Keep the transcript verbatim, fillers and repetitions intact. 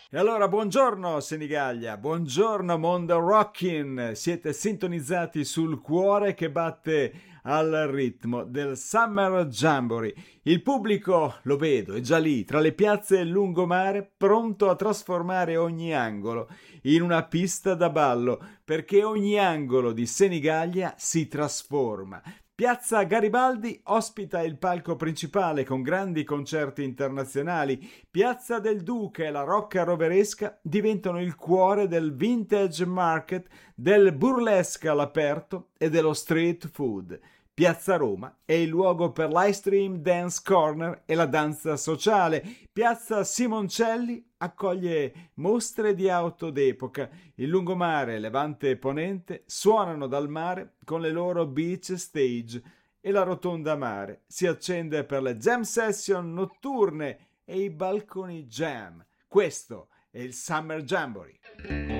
E allora buongiorno Senigallia, buongiorno mondo rockin', siete sintonizzati sul cuore che batte al ritmo del Summer Jamboree. Il pubblico, lo vedo, è già lì, tra le piazze e il lungomare, pronto a trasformare ogni angolo in una pista da ballo, perché ogni angolo di Senigallia si trasforma. Piazza Garibaldi ospita il palco principale con grandi concerti internazionali. Piazza del Duca e la Rocca Roveresca diventano il cuore del vintage market, del burlesque all'aperto e dello street food. Piazza Roma è il luogo per l'ice stream dance corner e la danza sociale. Piazza Simoncelli accoglie mostre di auto d'epoca. Il lungomare e Levante e Ponente suonano dal mare con le loro beach stage e la rotonda mare si accende per le jam session notturne e i balconi jam. Questo è il Summer Jamboree.